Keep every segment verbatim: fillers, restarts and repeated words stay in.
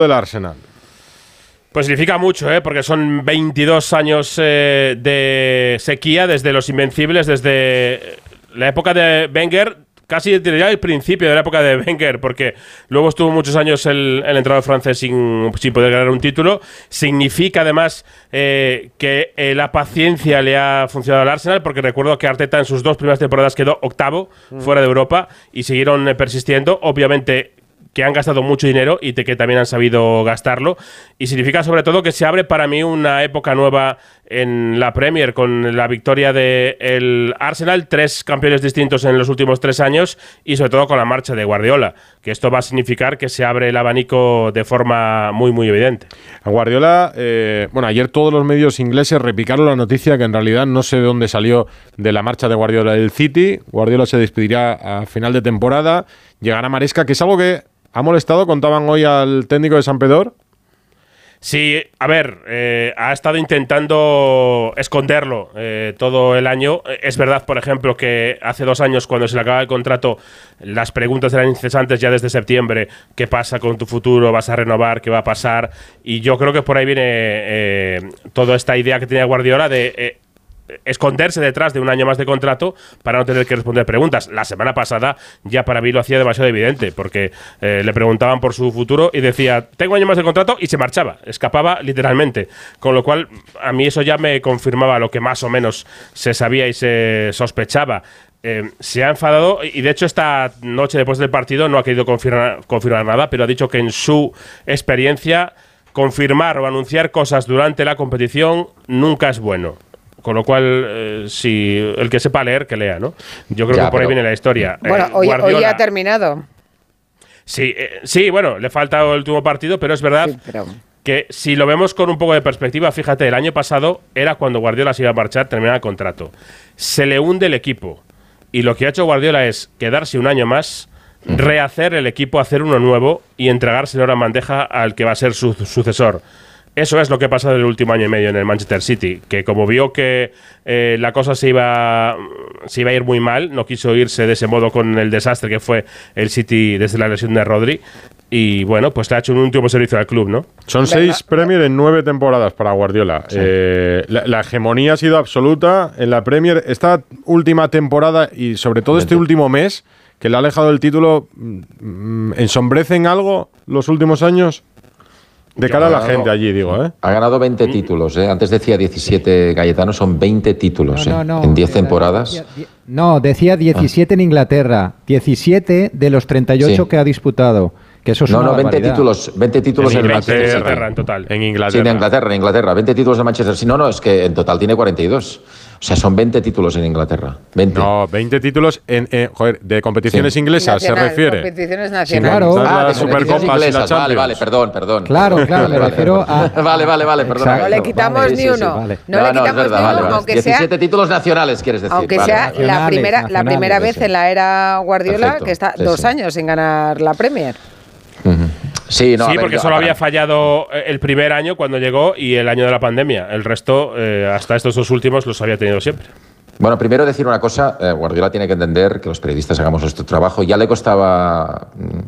del Arsenal? Pues significa mucho, ¿eh? Porque son veintidós años eh, de sequía desde los Invencibles, desde la época de Wenger, casi diría el principio de la época de Wenger, porque luego estuvo muchos años el, el entrenador francés sin, sin poder ganar un título. Significa además eh, que eh, la paciencia le ha funcionado al Arsenal, porque recuerdo que Arteta en sus dos primeras temporadas quedó octavo mm. fuera de Europa y siguieron eh, persistiendo. Obviamente que han gastado mucho dinero y de que también han sabido gastarlo, y significa sobre todo que se abre para mí una época nueva en la Premier con la victoria del Arsenal, tres campeones distintos en los últimos tres años y sobre todo con la marcha de Guardiola, que esto va a significar que se abre el abanico de forma muy muy evidente. A Guardiola, eh, bueno, ayer todos los medios ingleses repicaron la noticia que en realidad no sé de dónde salió de la marcha de Guardiola del City. Guardiola se despedirá a final de temporada, llegará Maresca, que es algo que ¿ha molestado? Contaban hoy al técnico de Sampdoria. Sí, a ver, eh, ha estado intentando esconderlo eh, todo el año. Es verdad, por ejemplo, que hace dos años, cuando se le acaba el contrato, las preguntas eran incesantes ya desde septiembre. ¿Qué pasa con tu futuro? ¿Vas a renovar? ¿Qué va a pasar? Y yo creo que por ahí viene eh, toda esta idea que tenía Guardiola de Eh, esconderse detrás de un año más de contrato para no tener que responder preguntas. La semana pasada ya para mí lo hacía demasiado evidente, porque eh, le preguntaban por su futuro y decía, tengo un año más de contrato, y se marchaba, escapaba literalmente, con lo cual a mí eso ya me confirmaba lo que más o menos se sabía y se sospechaba. Eh, se ha enfadado y de hecho esta noche después del partido no ha querido confirmar, confirmar nada, pero ha dicho que en su experiencia confirmar o anunciar cosas durante la competición nunca es bueno. Con lo cual, eh, si el que sepa leer, que lea, ¿no? Yo creo ya, que por pero, ahí viene la historia. Bueno, eh, hoy, Guardiola, hoy ha terminado. Sí, eh, sí, bueno, le falta el último partido, pero es verdad sí, pero... que si lo vemos con un poco de perspectiva, fíjate, el año pasado era cuando Guardiola se iba a marchar, terminaba el contrato. Se le hunde el equipo. Y lo que ha hecho Guardiola es quedarse un año más, uh-huh. rehacer el equipo, hacer uno nuevo y entregárselo ahora en bandeja al que va a ser su sucesor. Eso es lo que ha pasado en el último año y medio en el Manchester City, que como vio que eh, la cosa se iba, se iba a ir muy mal, no quiso irse de ese modo con el desastre que fue el City desde la lesión de Rodri, y bueno, pues le ha hecho un último servicio al club, ¿no? Son seis Premier en nueve temporadas para Guardiola. Sí. Eh, la, la hegemonía ha sido absoluta en la Premier. Esta última temporada y sobre todo este último mes, que le ha alejado del título, ¿ensombrecen algo los últimos años? De cara a la gente allí, digo, ¿eh? Ha ganado veinte títulos, ¿eh? Antes decía diecisiete, Cayetano, son veinte títulos, no, no, no, ¿eh? En diez temporadas. No, decía diecisiete ah. en Inglaterra, diecisiete de los treinta y ocho sí. que ha disputado. Que eso es no, una no, veinte barbaridad. títulos, veinte títulos en, en Inglaterra, Inglaterra en total. En Inglaterra. Sí, en Inglaterra, en Inglaterra, veinte títulos de Manchester City. No, no, es que en total tiene cuarenta y dos. O sea, son veinte títulos en Inglaterra. veinte. No, veinte títulos en, eh, joder, de competiciones sí. inglesas, Nacional, se refiere. Competiciones nacionales. Sí, claro. Ah, la Supercopa inglesas. Vale, vale, perdón, perdón. Claro, claro, me refiero a... Vale, vale, vale, perdón. No le quitamos vale, ni uno. Sí, sí, vale. No, no le quitamos no, es verdad, ni uno, vale, vale. aunque sea... diecisiete títulos nacionales, quieres decir. Aunque vale, sea vale. la primera, la primera vez en la era Guardiola, Perfecto. que está sí, dos sí. años sin ganar la Premier. Uh-huh. Sí, no, sí ver, porque yo, solo para... había fallado el primer año cuando llegó y el año de la pandemia. El resto, eh, hasta estos dos últimos, los había tenido siempre. Bueno, primero decir una cosa, eh, Guardiola tiene que entender que los periodistas hagamos nuestro trabajo. Ya le costaba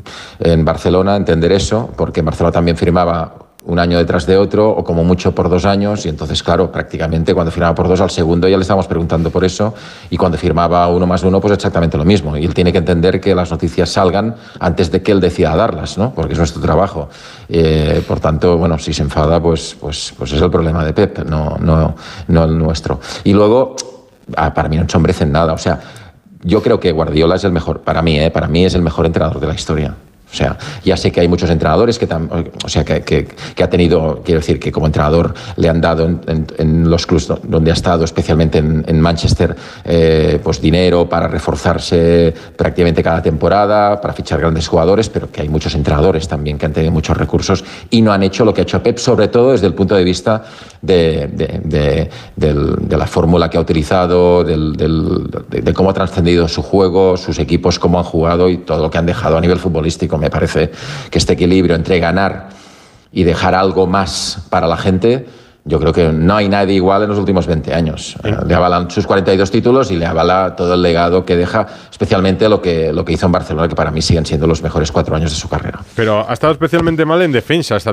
en Barcelona entender eso, porque en Barcelona también firmaba un año detrás de otro, o como mucho por dos años, y entonces, claro, prácticamente cuando firmaba por dos al segundo ya le estábamos preguntando por eso, y cuando firmaba uno más uno, pues exactamente lo mismo. Y él tiene que entender que las noticias salgan antes de que él decida darlas, ¿no? Porque es nuestro trabajo. Eh, por tanto, bueno, si se enfada, pues, pues, pues es el problema de Pep, no, no, no el nuestro. Y luego, ah, para mí no ensombrecen nada. O sea, yo creo que Guardiola es el mejor, para mí, ¿eh? Para mí es el mejor entrenador de la historia. O sea, ya sé que hay muchos entrenadores que, tam, o sea, que, que, que ha tenido, quiero decir, que como entrenador le han dado en, en, en los clubes donde ha estado, especialmente en, en Manchester, eh, pues dinero para reforzarse prácticamente cada temporada, para fichar grandes jugadores, pero que hay muchos entrenadores también que han tenido muchos recursos y no han hecho lo que ha hecho Pep, sobre todo desde el punto de vista de, de, de, de, de la fórmula que ha utilizado, del, del, de, de cómo ha trascendido su juego, sus equipos, cómo han jugado y todo lo que han dejado a nivel futbolístico. Me parece que este equilibrio entre ganar y dejar algo más para la gente yo creo que no hay nadie igual en los últimos veinte años. Sí. Le avalan sus cuarenta y dos títulos y le avala todo el legado que deja, especialmente lo que, lo que hizo en Barcelona, que para mí siguen siendo los mejores cuatro años de su carrera. Pero ha estado especialmente mal en defensa esta